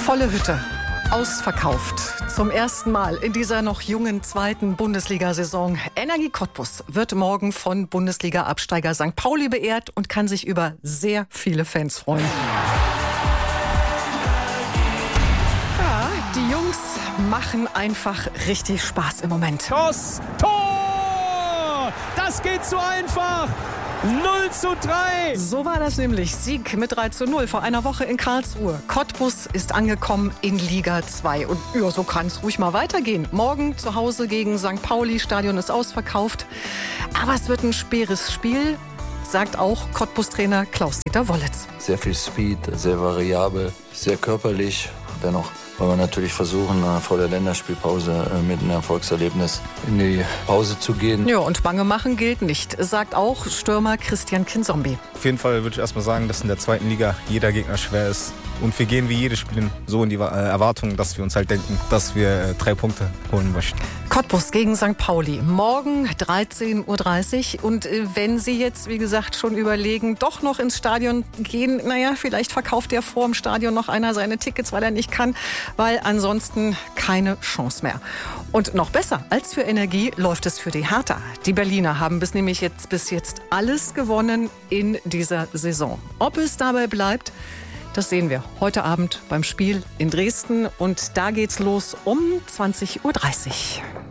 Volle Hütte. Ausverkauft. Zum ersten Mal in dieser noch jungen zweiten Bundesliga-Saison. Energie Cottbus wird morgen von Bundesliga-Absteiger St. Pauli beehrt und kann sich über sehr viele Fans freuen. Ja, die Jungs machen einfach richtig Spaß im Moment. Tor! Das geht zu einfach! 0:3. So war das nämlich. Sieg mit 3:0 vor einer Woche in Karlsruhe. Cottbus ist angekommen in Liga 2. Und ja, so kann es ruhig mal weitergehen. Morgen zu Hause gegen St. Pauli. Stadion ist ausverkauft. Aber es wird ein schweres Spiel, sagt auch Cottbus-Trainer Klaus-Dieter Wollitz. Sehr viel Speed, sehr variabel, sehr körperlich. Dennoch wollen wir natürlich versuchen, vor der Länderspielpause mit einem Erfolgserlebnis in die Pause zu gehen. Ja, und Bange machen gilt nicht, sagt auch Stürmer Christian Kinzombie. Auf jeden Fall würde ich erstmal sagen, dass in der zweiten Liga jeder Gegner schwer ist. Und wir gehen wie jedes Spiel so in die Erwartung, dass wir uns halt denken, dass wir 3 Punkte holen möchten. Cottbus gegen St. Pauli. Morgen 13:30 Uhr. Und wenn Sie jetzt, wie gesagt, schon überlegen, doch noch ins Stadion gehen, vielleicht verkauft ja vor dem Stadion noch einer seine Tickets, weil er nicht kann, weil ansonsten keine Chance mehr. Und noch besser als für Energie läuft es für die Hertha. Die Berliner haben bis jetzt alles gewonnen in dieser Saison. Ob es dabei bleibt, das sehen wir heute Abend beim Spiel in Dresden. Und da geht's los um 20:30 Uhr.